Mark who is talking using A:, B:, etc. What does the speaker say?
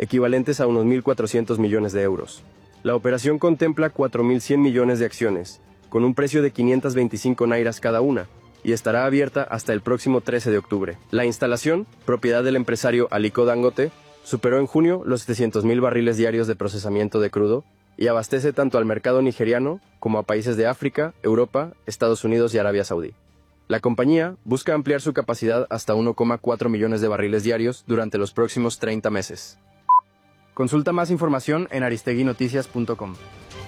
A: equivalentes a unos 1.400 millones de euros. La operación contempla 4.100 millones de acciones, con un precio de 525 nairas cada una, y estará abierta hasta el próximo 13 de octubre. La instalación, propiedad del empresario Aliko Dangote, superó en junio los 700.000 barriles diarios de procesamiento de crudo y abastece tanto al mercado nigeriano como a países de África, Europa, Estados Unidos y Arabia Saudí. La compañía busca ampliar su capacidad hasta 1,4 millones de barriles diarios durante los próximos 30 meses. Consulta más información en aristeguinoticias.com.